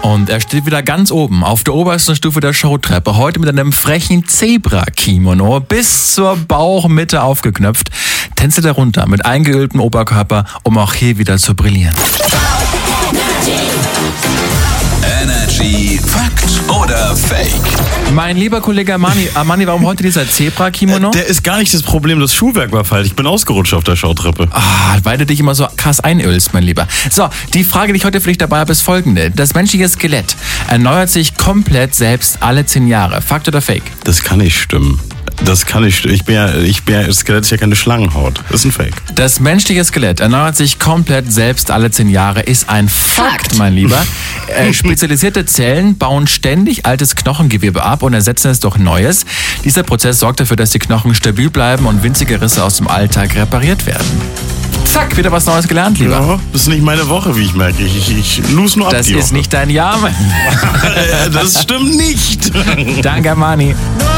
Und er steht wieder ganz oben auf der obersten Stufe der Showtreppe. Heute mit einem frechen Zebra-Kimono bis zur Bauchmitte aufgeknöpft. Tänzelt er runter mit eingeöltem Oberkörper, um auch hier wieder zu brillieren. Energy Fakt oder Fake? Mein lieber Kollege Armani, warum heute dieser Zebra-Kimono? Der ist gar nicht das Problem, das Schuhwerk war falsch. Ich bin ausgerutscht auf der Showtreppe. Weil du dich immer so krass einölst, mein Lieber. So, die Frage, die ich heute für dich dabei habe, ist folgende. Das menschliche Skelett erneuert sich komplett selbst alle 10 Jahre. Fakt oder Fake? Das kann nicht stimmen. Das Skelett ist ja keine Schlangenhaut. Das ist ein Fake. Das menschliche Skelett erneuert sich komplett selbst alle 10 Jahre, ist ein Fakt, mein Lieber. Spezialisierte Zellen bauen ständig altes Knochengewebe ab und ersetzen es durch Neues. Dieser Prozess sorgt dafür, dass die Knochen stabil bleiben und winzige Risse aus dem Alltag repariert werden. Zack, wieder was Neues gelernt, lieber. Ja, das ist nicht meine Woche, wie ich merke. Ich lose nur ab Das die ist Woche. nicht dein Jahr, mein Lieber. Das stimmt nicht. Danke, Armani.